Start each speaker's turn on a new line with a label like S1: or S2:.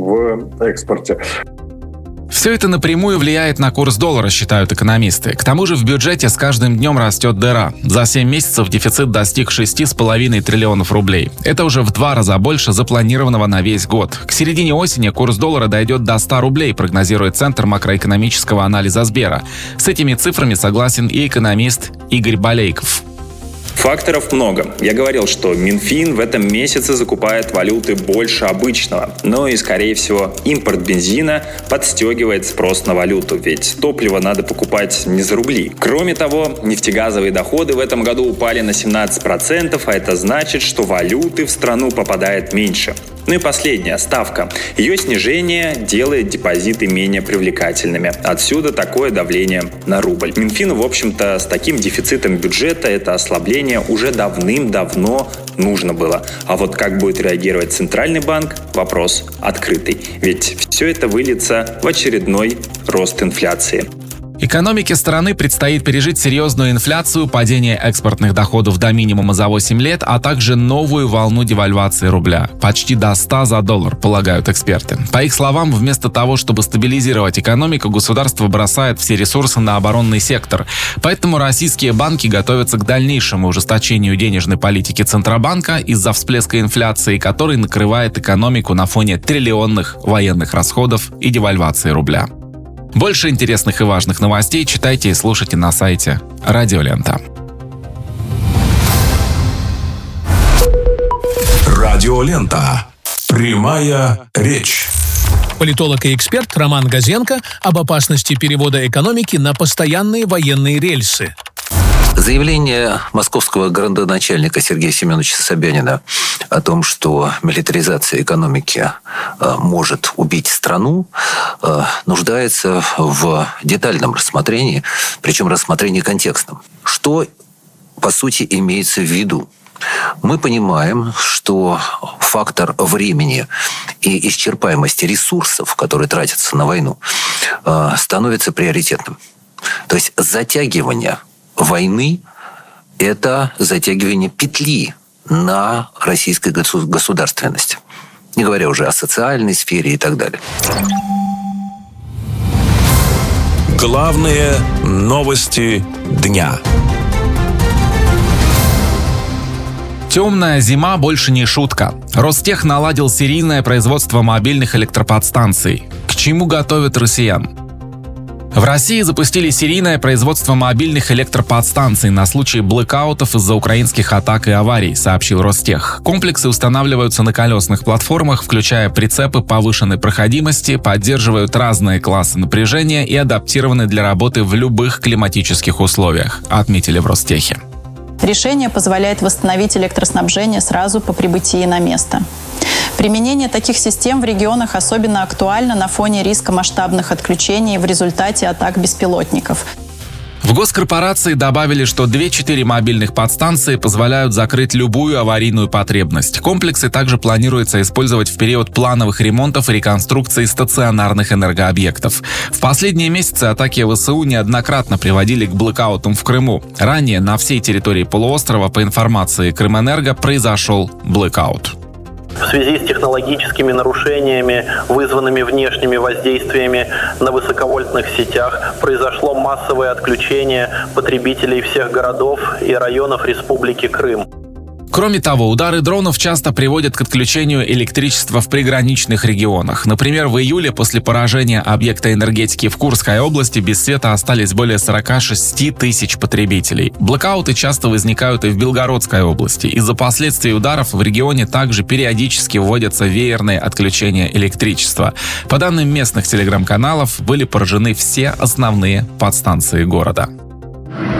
S1: в экспорте.
S2: Все это напрямую влияет на курс доллара, считают экономисты. К тому же в бюджете с каждым днем растет дыра. За 7 месяцев дефицит достиг 6,5 триллионов рублей. Это уже в 2 раза больше запланированного на весь год. К середине осени курс доллара дойдет до 100 рублей, прогнозирует Центр макроэкономического анализа Сбера. С этими цифрами согласен и экономист Игорь Балейков.
S3: Факторов много. Я говорил, что Минфин в этом месяце закупает валюты больше обычного. Но и, скорее всего, импорт бензина подстегивает спрос на валюту, ведь топливо надо покупать не за рубли. Кроме того, нефтегазовые доходы в этом году упали на 17%, а это значит, что валюты в страну попадает меньше. Ну и последняя, ставка. Ее снижение делает депозиты менее привлекательными. Отсюда такое давление на рубль. Минфину, в общем-то, с таким дефицитом бюджета это ослабление уже давным-давно нужно было. А вот как будет реагировать Центральный банк – вопрос открытый. Ведь все это выльется в очередной рост инфляции.
S2: Экономике страны предстоит пережить серьезную инфляцию, падение экспортных доходов до минимума за 8 лет, а также новую волну девальвации рубля. Почти до 100 за доллар, полагают эксперты. По их словам, вместо того, чтобы стабилизировать экономику, государство бросает все ресурсы на оборонный сектор. Поэтому российские банки готовятся к дальнейшему ужесточению денежной политики Центробанка из-за всплеска инфляции, который накрывает экономику на фоне триллионных военных расходов и девальвации рубля. Больше интересных и важных новостей читайте и слушайте на сайте Радио Лента.
S4: Радио Лента. Прямая речь.
S5: Политолог и эксперт Роман Газенко об опасности перевода экономики на постоянные военные рельсы.
S6: Заявление московского градоначальника Сергея Семеновича Собянина о том, что милитаризация экономики может убить страну, нуждается в детальном рассмотрении, причем рассмотрении контекстном. Что, по сути, имеется в виду? Мы понимаем, что фактор времени и исчерпаемости ресурсов, которые тратятся на войну, становится приоритетным. То есть затягивание войны – это затягивание петли на российской государственности. Не говоря уже о социальной сфере и так далее.
S4: Главные новости дня.
S2: Темная зима больше не шутка. Ростех наладил серийное производство мобильных электроподстанций. К чему готовят россиян? В России запустили серийное производство мобильных электроподстанций на случай блэкаутов из-за украинских атак и аварий, сообщил Ростех. Комплексы устанавливаются на колесных платформах, включая прицепы повышенной проходимости, поддерживают разные классы напряжения и адаптированы для работы в любых климатических условиях, отметили в Ростехе.
S7: Решение позволяет восстановить электроснабжение сразу по прибытии на место. Применение таких систем в регионах особенно актуально на фоне риска масштабных отключений в результате атак беспилотников.
S2: В госкорпорации добавили, что 2-4 мобильных подстанции позволяют закрыть любую аварийную потребность. Комплексы также планируется использовать в период плановых ремонтов и реконструкции стационарных энергообъектов. В последние месяцы атаки ВСУ неоднократно приводили к блэкаутам в Крыму. Ранее на всей территории полуострова, по информации Крымэнерго, произошел блэкаут.
S8: В связи с технологическими нарушениями, вызванными внешними воздействиями на высоковольтных сетях, произошло массовое отключение потребителей всех городов и районов Республики Крым.
S2: Кроме того, удары дронов часто приводят к отключению электричества в приграничных регионах. Например, в июле после поражения объекта энергетики в Курской области без света остались более 46 тысяч потребителей. Блэкауты часто возникают и в Белгородской области. Из-за последствий ударов в регионе также периодически вводятся веерные отключения электричества. По данным местных телеграм-каналов, были поражены все основные подстанции города.